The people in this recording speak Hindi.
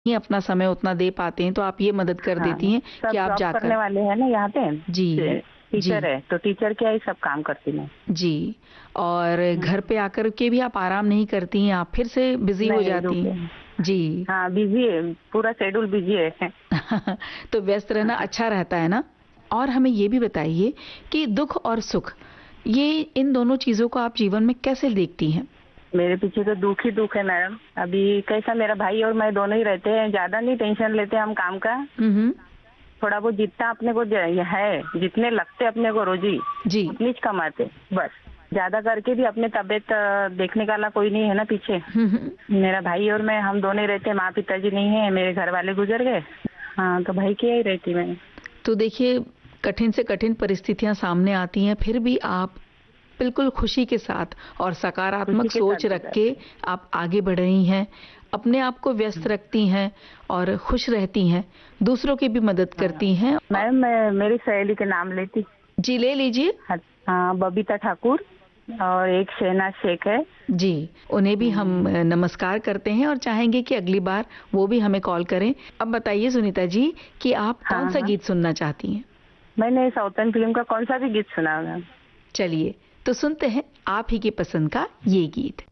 नहीं अपना समय उतना दे पाते हैं तो आप ये मदद कर हाँ, देती हैं सब कि आप जॉब जाकर। करने वाले हैं ना यहाँ पे। जी जी टीचर है तो टीचर क्या ही सब काम करती मैं। जी। और घर पे आकर के भी आप आराम नहीं करती हैं, आप फिर से बिजी हो नहीं जाती रुके। हैं। जी। हाँ बिजी है, पूरा शेड्यूल बिजी है। तो व्यस्त रहना अच्छा रहता है ना। और हमें ये भी बताइए कि दुख और सुख, ये इन दोनों चीजों को आप जीवन में कैसे देखती हैं? मेरे पीछे तो दुख ही दुख है मैडम। अभी कैसा, मेरा भाई और मैं दोनों ही रहते हैं, ज्यादा नहीं टेंशन लेते हम काम का। हम्म। थोड़ा बहुत जितना अपने को है, जितने लगते अपने को रोजी जी। उतनी ही कमाते बस। ज्यादा करके भी अपने तबीयत देखने वाला कोई नहीं है ना पीछे। हम्म। मेरा भाई और मैं, हम दोनों ही रहते हैं, माँ पिताजी नहीं है, मेरे घर वाले गुजर गए। हाँ तो भाई की ही रहती मैं। तो देखिए, कठिन से कठिन परिस्थितियां सामने आती हैं, फिर भी आप बिल्कुल खुशी के साथ और खुशी सकारात्मक के साथ सोच रख के गुजारते हैं। आप आगे बढ़ रही हैं, अपने आप को व्यस्त रखती हैं और खुश रहती हैं, दूसरों की भी मदद हाँ करती हैं। और मैम, मैं मेरी सहेली के नाम लेती। जी ले लीजिए। हाँ, बबीता ठाकुर और एक शहनाज शेख है। जी, उन्हें भी हम हम्म, नमस्कार करते हैं और चाहेंगे कि अगली बार वो भी हमें कॉल करें। अब बताइए सुनीता जी कि आप कौन हाँ सा हाँ। गीत सुनना चाहती हैं? मैंने साउथर्न फिल्म का कौन सा भी गीत सुना है मैम। चलिए, तो सुनते हैं आप ही की पसंद का ये गीत।